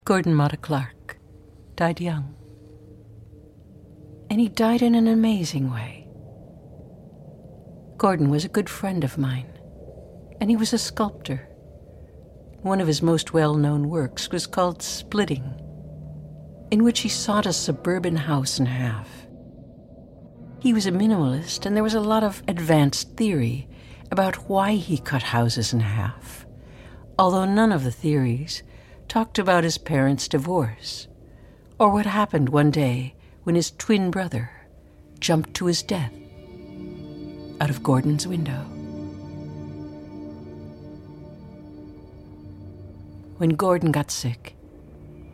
Gordon Matta Clark died young. And he died in an amazing way. Gordon was a good friend of mine, and he was a sculptor. One of his most well-known works was called Splitting, in which he sawed a suburban house in half. He was a minimalist, and there was a lot of advanced theory about why he cut houses in half, although none of the theories talked about his parents' divorce or what happened one day when his twin brother jumped to his death out of Gordon's window. When Gordon got sick,